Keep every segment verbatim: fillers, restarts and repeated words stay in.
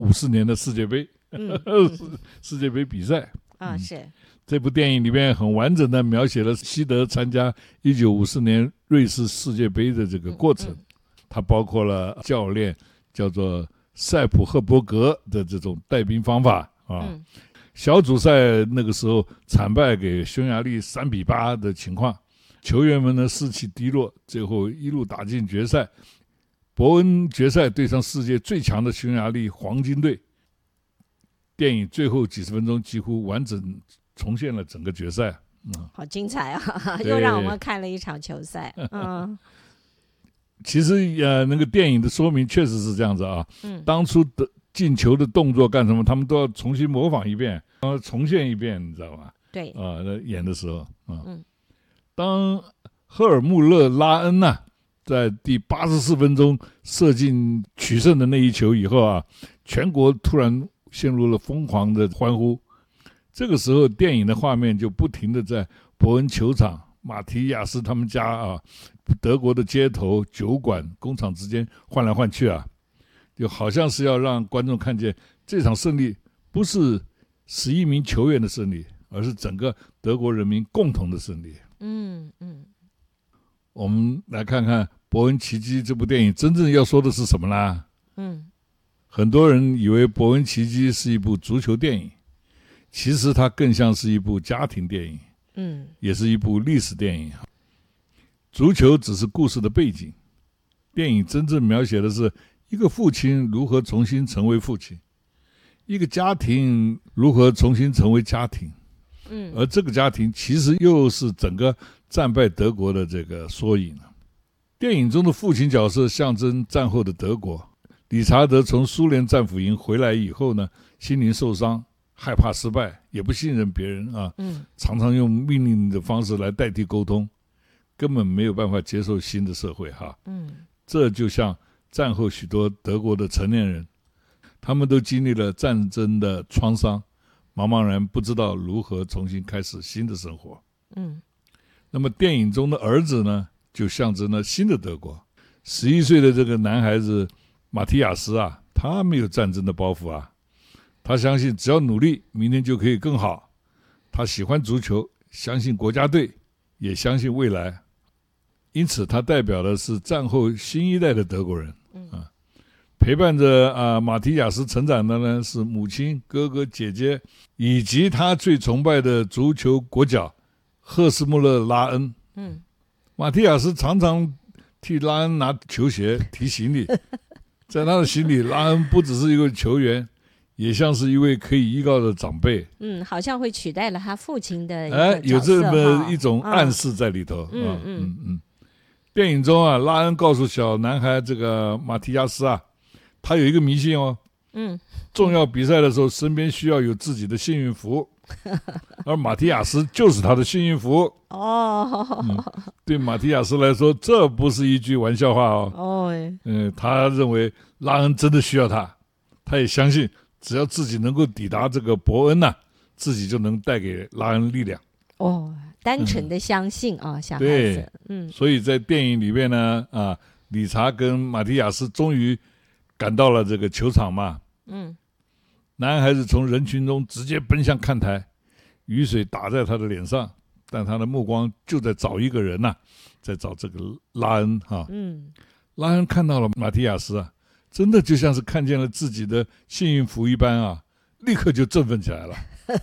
五四年的世界杯， 嗯世界杯比赛啊、嗯、是。 这部电影里面很完整的描写了西德参加一九五四年瑞士世界杯的这个过程，嗯嗯、它包括了教练叫做塞普赫伯格的这种带兵方法啊。嗯、小组赛那个时候惨败给匈牙利三比八的情况，球员们呢士气低落，最后一路打进决赛。伯恩决赛对上世界最强的匈牙利黄金队。电影最后几十分钟几乎完整重现了整个决赛， 嗯、好精彩啊！又让我们看了一场球赛。嗯， 其实呃，那个电影的说明确实是这样子啊。嗯，当初的进球的动作干什么，他们都要重新模仿一遍，然后重现一遍，你知道吗？ 对， 啊、呃，演的时候啊，嗯，当赫尔穆勒拉恩呐、啊，在第八十四分钟射进取胜的那一球以后啊，全国突然陷入了疯狂的欢呼。这个时候电影的画面就不停地在伯恩球场、马提亚斯他们家啊、德国的街头、酒馆、工厂之间换来换去啊，就好像是要让观众看见这场胜利不是十一名球员的胜利，而是整个德国人民共同的胜利。 嗯嗯， 我们来看看《伯恩奇迹》这部电影真正要说的是什么啦？ 嗯， 很多人以为《伯恩奇迹》是一部足球电影，其实它更像是一部家庭电影， 嗯， 也是一部历史电影。足球只是故事的背景，电影真正描写的是一个父亲如何重新成为父亲，一个家庭如何重新成为家庭。嗯，而这个家庭其实又是整个战败德国的这个缩影。电影中的父亲角色象征战后的德国。理查德从苏联战俘营回来以后呢，心灵受伤，害怕失败，也不信任别人啊，嗯，常常用命令的方式来代替沟通，根本没有办法接受新的社会哈。嗯，这就像战后许多德国的成年人，他们都经历了战争的创伤，茫茫然不知道如何重新开始新的生活。嗯，那么电影中的儿子呢，就象征了新的德国。十一岁的这个男孩子马提亚斯啊，他没有战争的包袱啊，他相信只要努力，明天就可以更好。他喜欢足球，相信国家队，也相信未来。因此，他代表的是战后新一代的德国人。啊，陪伴着啊马提亚斯成长的呢是母亲、哥哥、姐姐，以及他最崇拜的足球国脚赫斯穆勒拉恩。嗯，马提亚斯常常替拉恩拿球鞋、提行李。在他的心里，拉恩不只是一个球员，也像是一位可以依靠的长辈。 嗯，好像会取代了他父亲的一个哎，有这么一种暗示在里头。 嗯嗯 嗯, 嗯, 嗯。电影中啊，拉恩告诉小男孩这个马提亚斯啊，他有一个迷信哦。嗯。重要比赛的时候，身边需要有自己的幸运符，而马提亚斯就是他的幸运符。 哦、 嗯，对马提亚斯来说，这不是一句玩笑话哦。 哦， 嗯，他认为拉恩真的需要他，他也相信只要自己能够抵达这个伯恩呐、啊，自己就能带给拉恩力量。 哦，单纯的相信啊、嗯，小孩子。 对， 嗯， 所以在电影里面呢，啊，理查跟马提亚斯终于赶到了这个球场嘛。嗯，男孩子从人群中直接奔向看台，雨水打在他的脸上。但他的目光就在找一个人呐、啊，在找这个拉恩哈、啊。嗯，拉恩看到了马提亚斯啊，真的就像是看见了自己的幸运符一般啊，立刻就振奋起来了。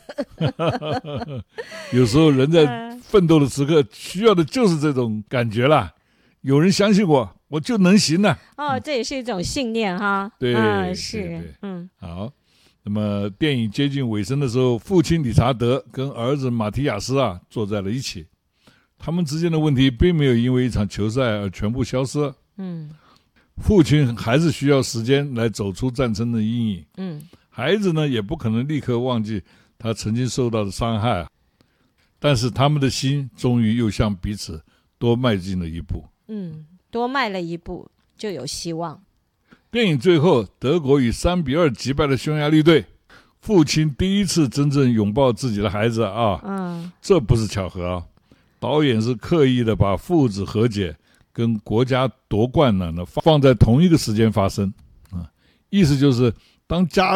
有时候人在奋斗的时刻，需要的就是这种感觉啦。有人相信我，我就能行了。 哦，这也是一种信念哈。 对， 啊、是， 对对嗯， 好。那么电影接近尾声的时候，父亲理查德跟儿子马提亚斯啊坐在了一起，他们之间的问题并没有因为一场球赛而全部消失。嗯，父亲还是需要时间来走出战争的阴影。嗯，孩子呢也不可能立刻忘记他曾经受到的伤害，但是他们的心终于又向彼此多迈进了一步。 嗯，多迈了一步就有希望。 电影最后，德国以三比二击败了匈牙利队，父亲第一次真正拥抱自己的孩子啊，嗯，这不是巧合啊，导演是刻意的把父子和解跟国家夺冠呢放在同一个时间发生啊，意思就是当家